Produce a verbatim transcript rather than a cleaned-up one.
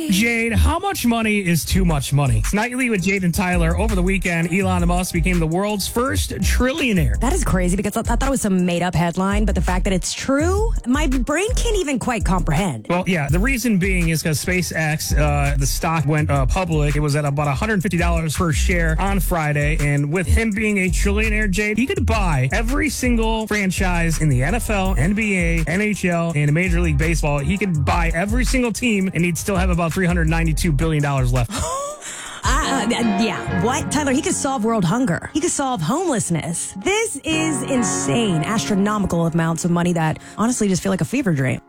Jade, how much money is too much money? It's Nightly with Jade and Tyler. Over the weekend, Elon Musk became the world's first trillionaire. That is crazy because I, I thought it was some made-up headline, but the fact that it's true, my brain can't even quite comprehend. Well, yeah, the reason being is because SpaceX, uh, the stock went uh, public. It was at about one hundred fifty dollars per share on Friday, and with him being a trillionaire, Jade, he could buy every single franchise in the N F L, N B A, N H L, and Major League Baseball. He could buy every single team, and he'd still have about three hundred ninety-two billion dollars left. Uh, yeah, what? Tyler, he could solve world hunger. He could solve homelessness. This is insane, astronomical amounts of money that honestly just feel like a fever dream.